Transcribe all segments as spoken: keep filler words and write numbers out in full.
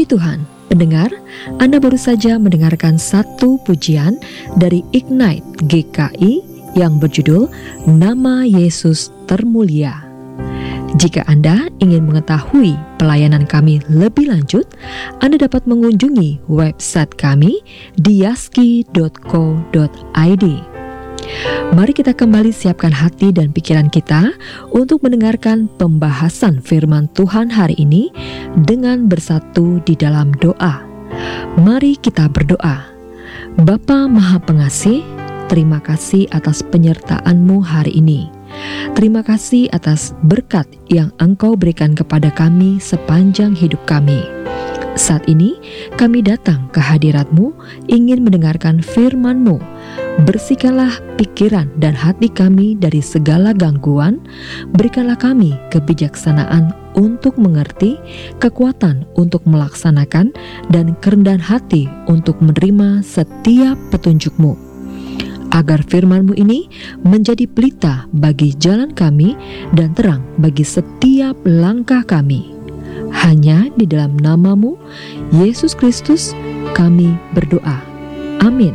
Puji Tuhan, pendengar, Anda baru saja mendengarkan satu pujian dari Ignite G K I yang berjudul Nama Yesus Termulia. Jika Anda ingin mengetahui pelayanan kami lebih lanjut, Anda dapat mengunjungi website kami di yaski dot co dot i d. Mari kita kembali siapkan hati dan pikiran kita untuk mendengarkan pembahasan firman Tuhan hari ini dengan bersatu di dalam doa. Mari kita berdoa. Bapa Maha Pengasih, terima kasih atas penyertaan-Mu hari ini. Terima kasih atas berkat yang Engkau berikan kepada kami sepanjang hidup kami. Saat ini kami datang ke hadirat-Mu, ingin mendengarkan firman-Mu. Bersihkanlah pikiran dan hati kami dari segala gangguan. Berikanlah kami kebijaksanaan untuk mengerti, kekuatan untuk melaksanakan, dan kerendahan hati untuk menerima setiap petunjuk-Mu. Agar firman-Mu ini menjadi pelita bagi jalan kami dan terang bagi setiap langkah kami. Hanya di dalam nama-Mu, Yesus Kristus, kami berdoa. Amin.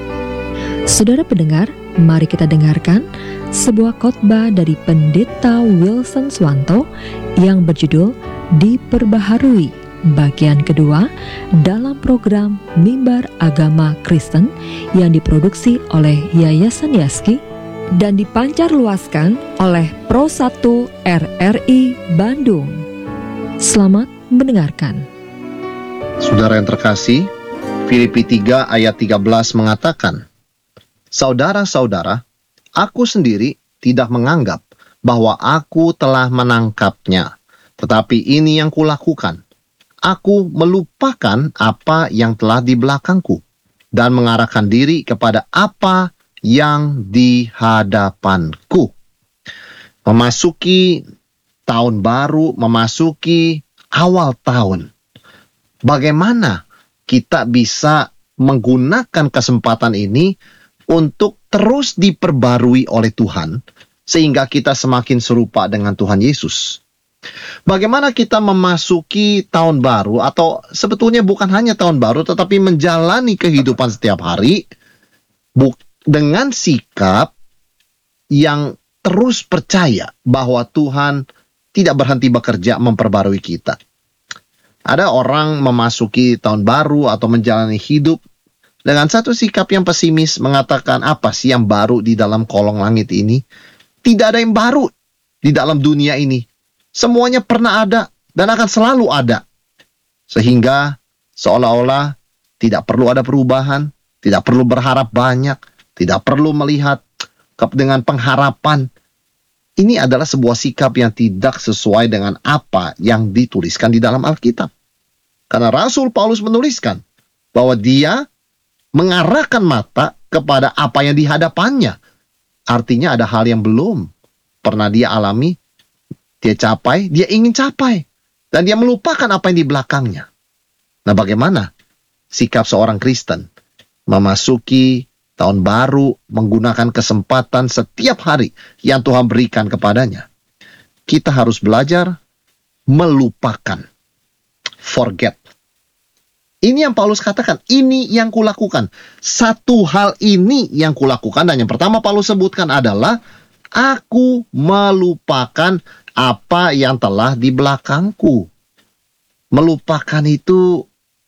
Saudara pendengar, mari kita dengarkan sebuah khotbah dari Pendeta Wilson Swanto yang berjudul Diperbaharui, bagian kedua dalam program Mimbar Agama Kristen yang diproduksi oleh Yayasan Yaski dan dipancarluaskan oleh Pro satu R R I Bandung. Selamat mendengarkan. Saudara yang terkasih, Filipi tiga ayat tiga belas mengatakan, Saudara-saudara, aku sendiri tidak menganggap bahwa aku telah menangkapnya, tetapi ini yang kulakukan. Aku melupakan apa yang telah di belakangku dan mengarahkan diri kepada apa yang di hadapanku. Memasuki tahun baru, memasuki awal tahun. Bagaimana kita bisa menggunakan kesempatan ini untuk terus diperbarui oleh Tuhan, sehingga kita semakin serupa dengan Tuhan Yesus. Bagaimana kita memasuki tahun baru, atau sebetulnya bukan hanya tahun baru, tetapi menjalani kehidupan setiap hari dengan sikap yang terus percaya bahwa Tuhan tidak berhenti bekerja memperbarui kita. Ada orang memasuki tahun baru atau menjalani hidup dengan satu sikap yang pesimis, mengatakan, apa sih yang baru di dalam kolong langit ini? Tidak ada yang baru di dalam dunia ini. Semuanya pernah ada dan akan selalu ada. Sehingga seolah-olah tidak perlu ada perubahan, tidak perlu berharap banyak, tidak perlu melihat dengan pengharapan. Ini adalah sebuah sikap yang tidak sesuai dengan apa yang dituliskan di dalam Alkitab. Karena Rasul Paulus menuliskan bahwa dia mengarahkan mata kepada apa yang di hadapannya. Artinya ada hal yang belum pernah dia alami, dia capai, dia ingin capai. Dan dia melupakan apa yang di belakangnya. Nah, bagaimana sikap seorang Kristen memasuki tahun baru, menggunakan kesempatan setiap hari yang Tuhan berikan kepadanya? Kita harus belajar melupakan. Forget. Ini yang Paulus katakan, ini yang kulakukan. Satu hal ini yang kulakukan. Dan yang pertama Paulus sebutkan adalah, aku melupakan apa yang telah di belakangku. Melupakan itu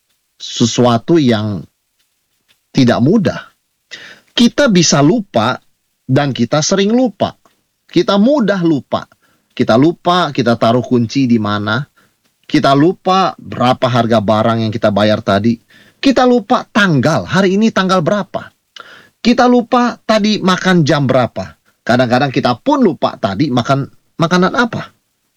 sesuatu yang tidak mudah. Kita bisa lupa dan kita sering lupa. Kita mudah lupa. Kita lupa kita taruh kunci di mana. Kita lupa berapa harga barang yang kita bayar tadi. Kita lupa tanggal, hari ini tanggal berapa. Kita lupa tadi makan jam berapa. Kadang-kadang kita pun lupa tadi makan makanan apa.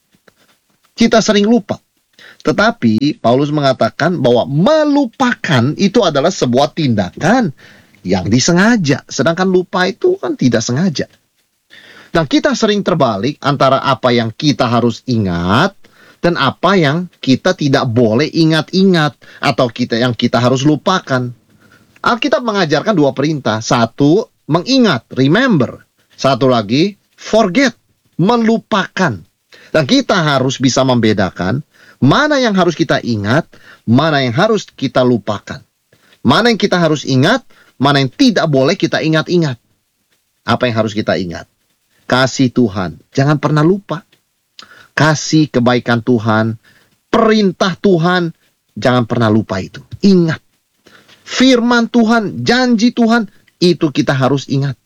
Kita sering lupa. Tetapi Paulus mengatakan bahwa melupakan itu adalah sebuah tindakan yang disengaja. Sedangkan lupa itu kan tidak sengaja. Dan kita sering terbalik antara apa yang kita harus ingat dan apa yang kita tidak boleh ingat-ingat atau kita yang kita harus lupakan. Alkitab mengajarkan dua perintah. Satu, mengingat, remember. Satu lagi, forget, melupakan. Dan kita harus bisa membedakan Mana yang harus kita ingat, mana yang harus kita lupakan. Mana yang kita harus ingat, mana yang tidak boleh kita ingat-ingat. Apa yang harus kita ingat? Kasih Tuhan, jangan pernah lupa. Kasih kebaikan Tuhan, perintah Tuhan, jangan pernah lupa itu. Ingat. Firman Tuhan, janji Tuhan, itu kita harus ingat.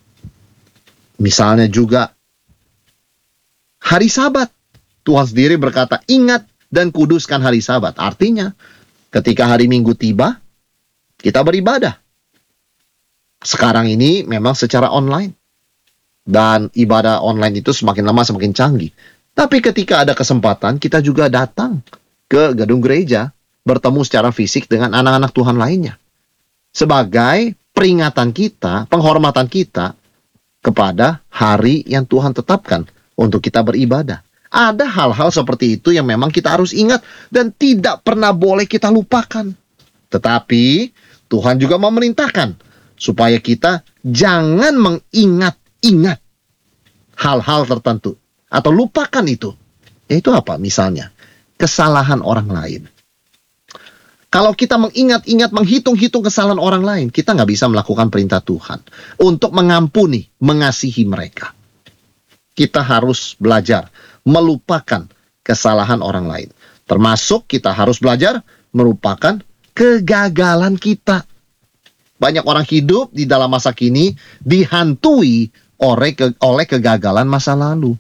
Misalnya juga hari Sabat. Tuhan sendiri berkata, ingat dan kuduskan hari Sabat. Artinya, ketika hari Minggu tiba, kita beribadah. Sekarang ini memang secara online. Dan ibadah online itu semakin lama semakin canggih. Tapi ketika ada kesempatan, kita juga datang ke gedung gereja, bertemu secara fisik dengan anak-anak Tuhan lainnya. Sebagai peringatan kita, penghormatan kita kepada hari yang Tuhan tetapkan untuk kita beribadah. Ada hal-hal seperti itu yang memang kita harus ingat dan tidak pernah boleh kita lupakan. Tetapi Tuhan juga memerintahkan supaya kita jangan mengingat-ingat hal-hal tertentu atau lupakan itu. Yaitu apa? Misalnya, kesalahan orang lain. Kalau kita mengingat-ingat, menghitung-hitung kesalahan orang lain, kita nggak bisa melakukan perintah Tuhan untuk mengampuni, mengasihi mereka. Kita harus belajar melupakan kesalahan orang lain. Termasuk kita harus belajar melupakan kegagalan kita. Banyak orang hidup di dalam masa kini dihantui oleh, ke, oleh kegagalan masa lalu.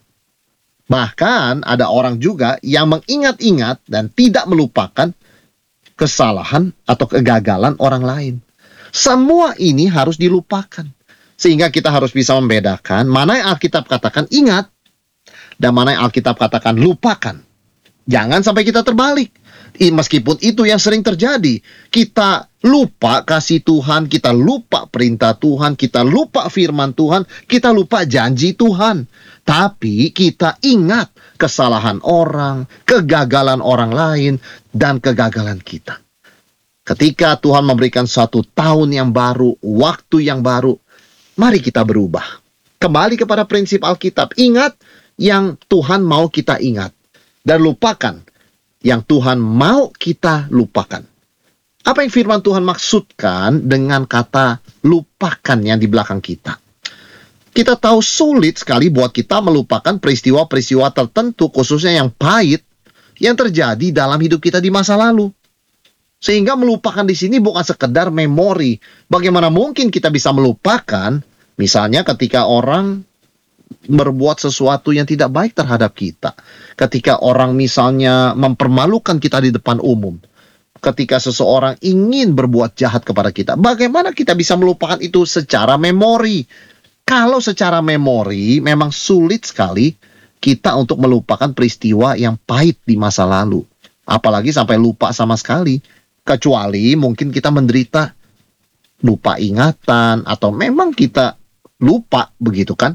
Bahkan ada orang juga yang mengingat-ingat dan tidak melupakan kesalahan atau kegagalan orang lain. Semua ini harus dilupakan. Sehingga kita harus bisa membedakan mana yang Alkitab katakan ingat dan mana yang Alkitab katakan lupakan. Jangan sampai kita terbalik. Meskipun itu yang sering terjadi. Kita lupa kasih Tuhan, kita lupa perintah Tuhan, kita lupa firman Tuhan, kita lupa janji Tuhan. Tapi kita ingat kesalahan orang, kegagalan orang lain, dan kegagalan kita. Ketika Tuhan memberikan suatu tahun yang baru, waktu yang baru, mari kita berubah. Kembali kepada prinsip Alkitab. Ingat yang Tuhan mau kita ingat. Dan lupakan yang Tuhan mau kita lupakan. Apa yang firman Tuhan maksudkan dengan kata lupakan yang di belakang kita? Kita tahu sulit sekali buat kita melupakan peristiwa-peristiwa tertentu, khususnya yang pahit, yang terjadi dalam hidup kita di masa lalu. Sehingga melupakan di sini bukan sekedar memori. Bagaimana mungkin kita bisa melupakan, misalnya ketika orang berbuat sesuatu yang tidak baik terhadap kita. Ketika orang misalnya mempermalukan kita di depan umum. Ketika seseorang ingin berbuat jahat kepada kita. Bagaimana kita bisa melupakan itu secara memori? Kalau secara memori memang sulit sekali kita untuk melupakan peristiwa yang pahit di masa lalu. Apalagi sampai lupa sama sekali. Kecuali mungkin kita menderita lupa ingatan atau memang kita lupa begitu kan.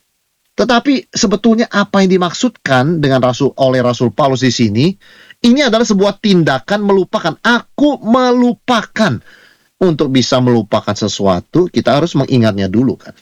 Tetapi sebetulnya apa yang dimaksudkan dengan Rasul oleh Rasul Paulus di sini, ini adalah sebuah tindakan melupakan. Aku melupakan. Untuk bisa melupakan sesuatu, kita harus mengingatnya dulu kan.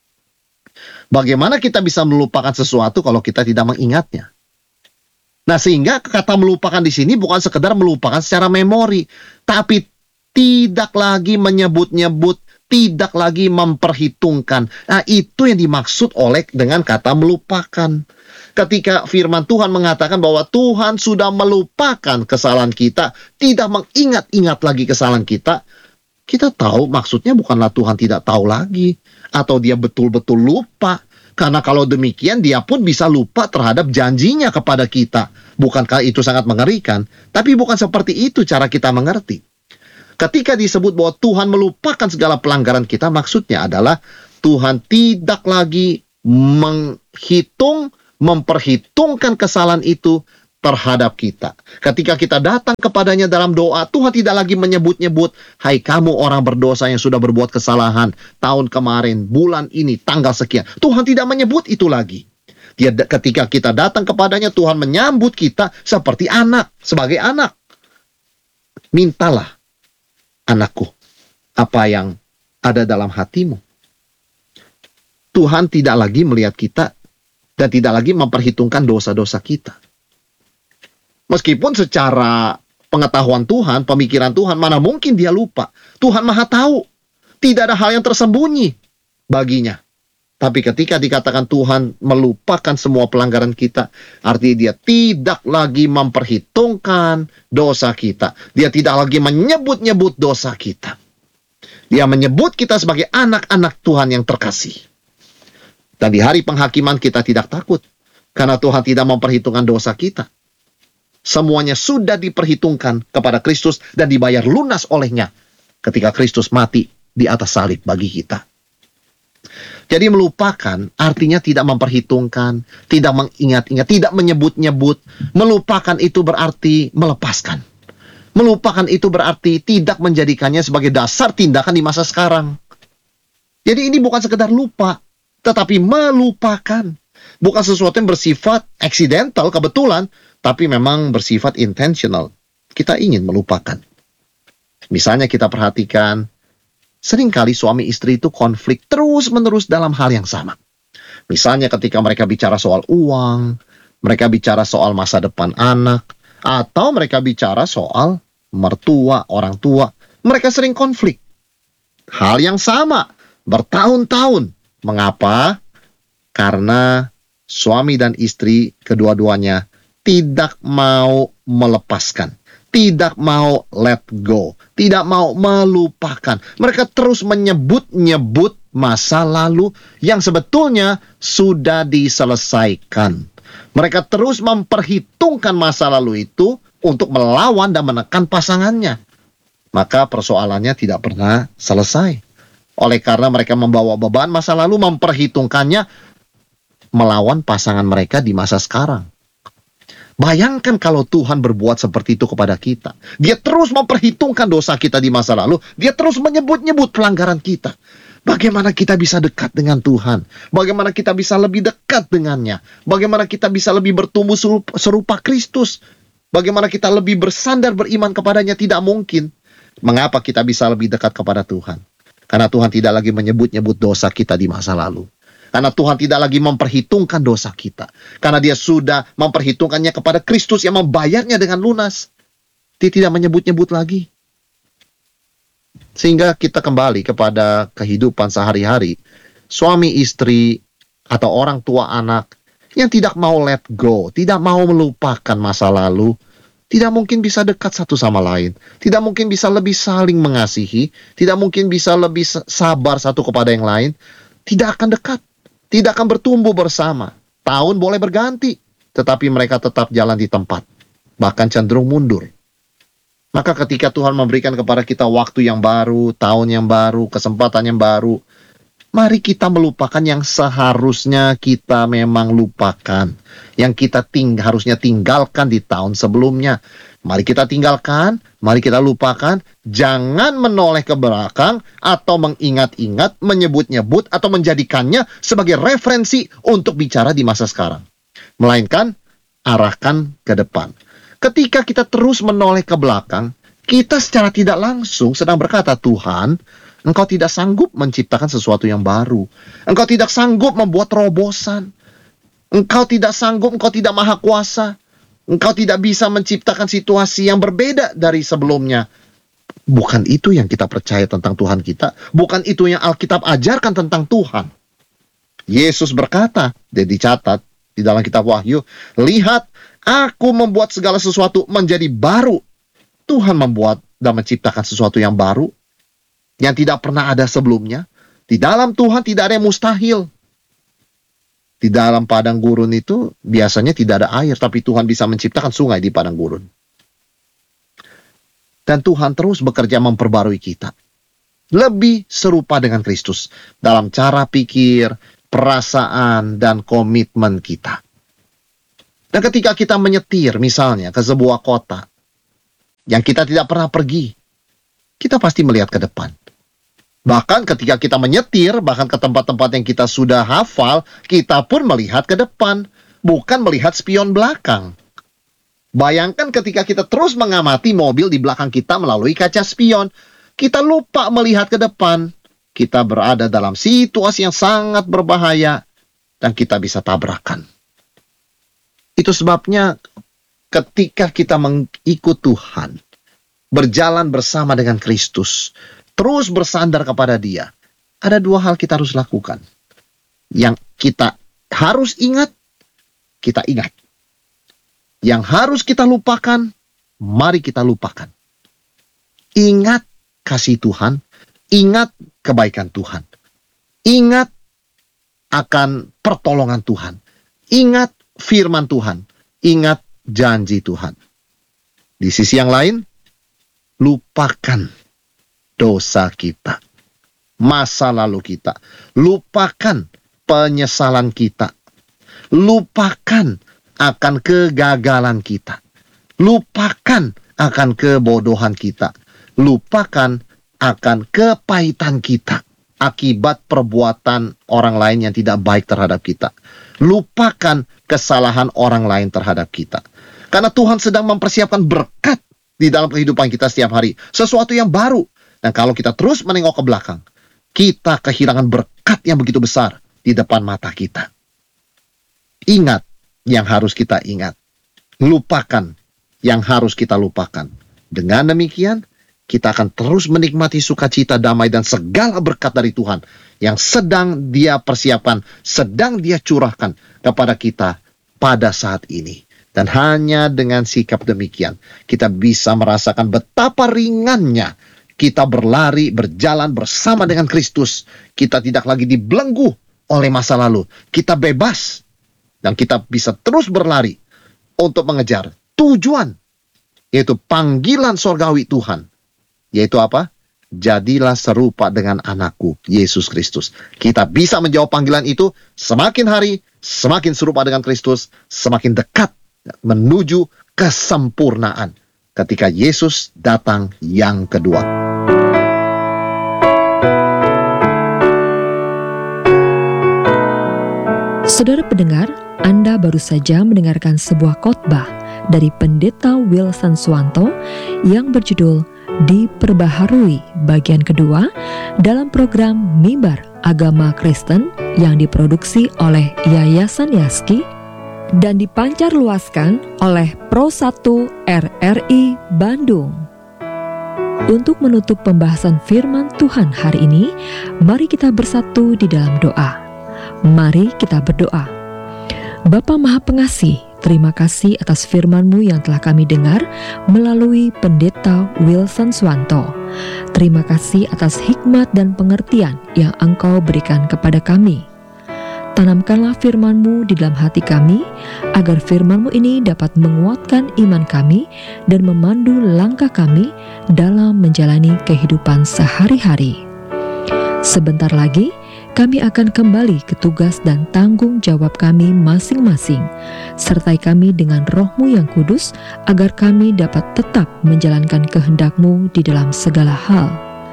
Bagaimana kita bisa melupakan sesuatu kalau kita tidak mengingatnya? Nah, sehingga kata melupakan di sini bukan sekedar melupakan secara memori, tapi tidak lagi menyebut-nyebut, tidak lagi memperhitungkan. Nah, itu yang dimaksud oleh dengan kata melupakan. Ketika firman Tuhan mengatakan bahwa Tuhan sudah melupakan kesalahan kita, tidak mengingat-ingat lagi kesalahan kita, kita tahu maksudnya bukanlah Tuhan tidak tahu lagi, atau dia betul-betul lupa. Karena kalau demikian dia pun bisa lupa terhadap janjinya kepada kita. Bukankah itu sangat mengerikan? Tapi bukan seperti itu cara kita mengerti. Ketika disebut bahwa Tuhan melupakan segala pelanggaran kita, maksudnya adalah Tuhan tidak lagi menghitung, memperhitungkan kesalahan itu terhadap kita. Ketika kita datang kepadanya dalam doa, Tuhan tidak lagi menyebut-nyebut, hai kamu orang berdosa yang sudah berbuat kesalahan tahun kemarin, bulan ini, tanggal sekian. Tuhan tidak menyebut itu lagi. Dia, ketika kita datang kepadanya, Tuhan menyambut kita seperti anak, sebagai anak. Mintalah, anakku, apa yang ada dalam hatimu. Tuhan tidak lagi melihat kita dan tidak lagi memperhitungkan dosa-dosa kita. Meskipun secara pengetahuan Tuhan, pemikiran Tuhan, mana mungkin dia lupa. Tuhan Maha tahu. Tidak ada hal yang tersembunyi baginya. Tapi ketika dikatakan Tuhan melupakan semua pelanggaran kita, artinya dia tidak lagi memperhitungkan dosa kita. Dia tidak lagi menyebut-nyebut dosa kita. Dia menyebut kita sebagai anak-anak Tuhan yang terkasih. Dan di hari penghakiman kita tidak takut, karena Tuhan tidak memperhitungkan dosa kita. Semuanya sudah diperhitungkan kepada Kristus dan dibayar lunas olehnya ketika Kristus mati di atas salib bagi kita. Jadi melupakan artinya tidak memperhitungkan, tidak mengingat-ingat, tidak menyebut-nyebut. Melupakan itu berarti melepaskan. Melupakan itu berarti tidak menjadikannya sebagai dasar tindakan di masa sekarang. Jadi ini bukan sekedar lupa, tetapi melupakan. Bukan sesuatu yang bersifat accidental, kebetulan, tapi memang bersifat intentional. Kita ingin melupakan. Misalnya kita perhatikan, seringkali suami istri itu konflik terus-menerus dalam hal yang sama. Misalnya ketika mereka bicara soal uang, mereka bicara soal masa depan anak, atau mereka bicara soal mertua, orang tua. Mereka sering konflik. Hal yang sama, bertahun-tahun. Mengapa? Karena suami dan istri kedua-duanya tidak mau melepaskan. Tidak mau let go. Tidak mau melupakan. Mereka terus menyebut-nyebut masa lalu yang sebetulnya sudah diselesaikan. Mereka terus memperhitungkan masa lalu itu untuk melawan dan menekan pasangannya. Maka persoalannya tidak pernah selesai. Oleh karena mereka membawa beban masa lalu, memperhitungkannya melawan pasangan mereka di masa sekarang. Bayangkan kalau Tuhan berbuat seperti itu kepada kita. Dia terus memperhitungkan dosa kita di masa lalu. Dia terus menyebut-nyebut pelanggaran kita. Bagaimana kita bisa dekat dengan Tuhan? Bagaimana kita bisa lebih dekat dengannya? Bagaimana kita bisa lebih bertumbuh serupa, serupa Kristus? Bagaimana kita lebih bersandar beriman kepadanya? Tidak mungkin. Mengapa kita bisa lebih dekat kepada Tuhan? Karena Tuhan tidak lagi menyebut-nyebut dosa kita di masa lalu. Karena Tuhan tidak lagi memperhitungkan dosa kita. Karena dia sudah memperhitungkannya kepada Kristus yang membayarnya dengan lunas. Dia tidak menyebut-nyebut lagi. Sehingga kita kembali kepada kehidupan sehari-hari. Suami istri atau orang tua anak yang tidak mau let go. Tidak mau melupakan masa lalu. Tidak mungkin bisa dekat satu sama lain. Tidak mungkin bisa lebih saling mengasihi. Tidak mungkin bisa lebih sabar satu kepada yang lain. Tidak akan dekat. Tidak akan bertumbuh bersama. Tahun boleh berganti, tetapi mereka tetap jalan di tempat. Bahkan cenderung mundur. Maka ketika Tuhan memberikan kepada kita waktu yang baru, tahun yang baru, kesempatan yang baru, mari kita melupakan yang seharusnya kita memang lupakan. Yang kita ting harusnya tinggalkan di tahun sebelumnya. Mari kita tinggalkan, mari kita lupakan. Jangan menoleh ke belakang atau mengingat-ingat, menyebut-nyebut atau menjadikannya sebagai referensi untuk bicara di masa sekarang. Melainkan arahkan ke depan. Ketika kita terus menoleh ke belakang, kita secara tidak langsung sedang berkata, Tuhan, Engkau tidak sanggup menciptakan sesuatu yang baru. Engkau tidak sanggup membuat terobosan. Engkau tidak sanggup, Engkau tidak maha kuasa. Engkau tidak bisa menciptakan situasi yang berbeda dari sebelumnya. Bukan itu yang kita percaya tentang Tuhan kita. Bukan itu yang Alkitab ajarkan tentang Tuhan. Yesus berkata, dan dicatat di dalam kitab Wahyu, lihat, aku membuat segala sesuatu menjadi baru. Tuhan membuat dan menciptakan sesuatu yang baru, yang tidak pernah ada sebelumnya. Di dalam Tuhan tidak ada yang mustahil. Di dalam padang gurun itu biasanya tidak ada air, tapi Tuhan bisa menciptakan sungai di padang gurun. Dan Tuhan terus bekerja memperbarui kita. Lebih serupa dengan Kristus dalam cara pikir, perasaan, dan komitmen kita. Dan ketika kita menyetir misalnya ke sebuah kota yang kita tidak pernah pergi, kita pasti melihat ke depan. Bahkan ketika kita menyetir, bahkan ke tempat-tempat yang kita sudah hafal, kita pun melihat ke depan, bukan melihat spion belakang. Bayangkan ketika kita terus mengamati mobil di belakang kita melalui kaca spion, kita lupa melihat ke depan. Kita berada dalam situasi yang sangat berbahaya, dan kita bisa tabrakan. Itu sebabnya ketika kita mengikut Tuhan, berjalan bersama dengan Kristus, terus bersandar kepada Dia, ada dua hal kita harus lakukan. Yang kita harus ingat, kita ingat. Yang harus kita lupakan, mari kita lupakan. Ingat kasih Tuhan, ingat kebaikan Tuhan. Ingat akan pertolongan Tuhan. Ingat firman Tuhan. Ingat janji Tuhan. Di sisi yang lain, lupakan dosa kita, masa lalu kita. Lupakan penyesalan kita. Lupakan akan kegagalan kita. Lupakan akan kebodohan kita. Lupakan akan kepahitan kita akibat perbuatan orang lain yang tidak baik terhadap kita. Lupakan kesalahan orang lain terhadap kita. Karena Tuhan sedang mempersiapkan berkat di dalam kehidupan kita setiap hari. Sesuatu yang baru. Dan kalau kita terus menengok ke belakang, kita kehilangan berkat yang begitu besar di depan mata kita. Ingat yang harus kita ingat. Lupakan yang harus kita lupakan. Dengan demikian, kita akan terus menikmati sukacita, damai, dan segala berkat dari Tuhan yang sedang Dia persiapkan, sedang Dia curahkan kepada kita pada saat ini. Dan hanya dengan sikap demikian, kita bisa merasakan betapa ringannya kita berlari, berjalan bersama dengan Kristus. Kita tidak lagi dibelenggu oleh masa lalu. Kita bebas. Dan kita bisa terus berlari untuk mengejar tujuan, yaitu panggilan sorgawi Tuhan. Yaitu apa? Jadilah serupa dengan anakku, Yesus Kristus. Kita bisa menjawab panggilan itu semakin hari, semakin serupa dengan Kristus, semakin dekat menuju kesempurnaan ketika Yesus datang yang kedua. Saudara pendengar, Anda baru saja mendengarkan sebuah khotbah dari Pendeta Wilson Suwanto yang berjudul Diperbaharui bagian kedua dalam program Mimbar Agama Kristen yang diproduksi oleh Yayasan Yaski dan dipancar luaskan oleh Pro satu R R I Bandung. Untuk menutup pembahasan firman Tuhan hari ini, mari kita bersatu di dalam doa. Mari kita berdoa. Bapa Maha Pengasih, terima kasih atas firman-Mu yang telah kami dengar melalui Pendeta Wilson Suwanto. Terima kasih atas hikmat dan pengertian yang Engkau berikan kepada kami. Tanamkanlah firman-Mu di dalam hati kami, agar firman-Mu ini dapat menguatkan iman kami dan memandu langkah kami dalam menjalani kehidupan sehari-hari. Sebentar lagi, kami akan kembali ke tugas dan tanggung jawab kami masing-masing. Sertai kami dengan Roh-Mu yang kudus, agar kami dapat tetap menjalankan kehendak-Mu di dalam segala hal.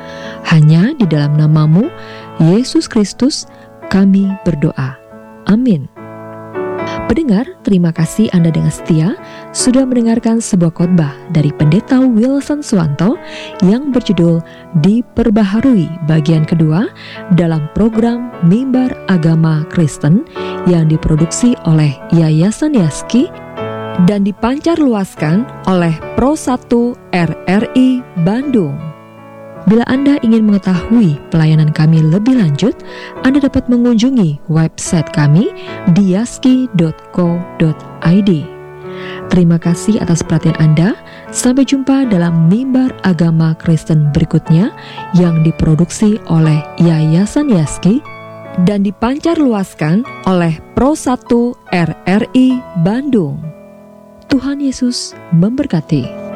Hanya di dalam nama-Mu, Yesus Kristus, kami berdoa. Amin. Pendengar, terima kasih Anda dengan setia sudah mendengarkan sebuah khotbah dari Pendeta Wilson Suwanto yang berjudul Diperbaharui bagian kedua dalam program Mimbar Agama Kristen yang diproduksi oleh Yayasan Yaski dan dipancar luaskan oleh Pro satu R R I Bandung. Bila Anda ingin mengetahui pelayanan kami lebih lanjut, Anda dapat mengunjungi website kami di yaski dot co dot i d. Terima kasih atas perhatian Anda. Sampai jumpa dalam Mimbar Agama Kristen berikutnya yang diproduksi oleh Yayasan Yaski dan dipancar luaskan oleh Pro satu R R I Bandung. Tuhan Yesus memberkati.